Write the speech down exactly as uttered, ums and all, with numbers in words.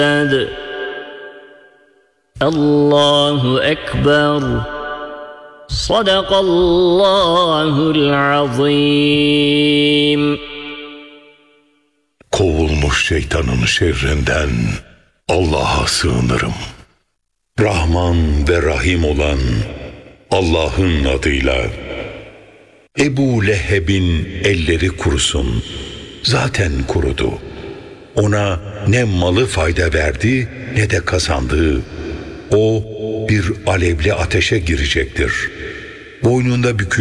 Allahu Ekber. Sadakallahul azim. Kovulmuş şeytanın şerrinden Allah'a sığınırım. Rahman ve Rahim olan Allah'ın adıyla. Ebu Leheb'in elleri kurusun. Zaten kurudu. Ona ne malı fayda verdi ne de kazandığı. O bir alevli ateşe girecektir. Boynunda bükülmüş